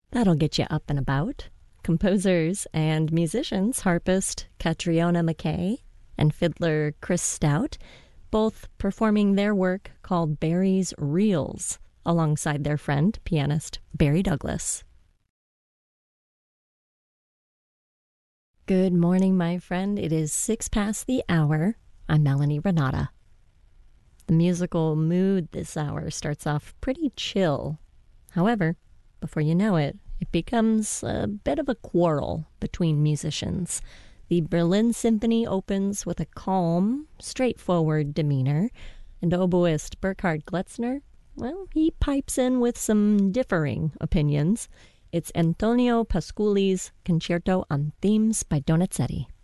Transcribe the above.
That'll get you up and about. Composers and musicians, harpist Catriona McKay and fiddler Chris Stout, both performing their work called Barry's Reels, alongside their friend, pianist Barry Douglas. Good morning, my friend. It is 6 past the hour. I'm Melanie Renata. The musical mood this hour starts off pretty chill. However, before you know it, it becomes a bit of a quarrel between musicians. The Berlin Symphony opens with a calm, straightforward demeanor, and oboist Burkhard Gletzner, well, he pipes in with some differing opinions. It's Antonio Pasculi's Concerto on Themes by Donizetti.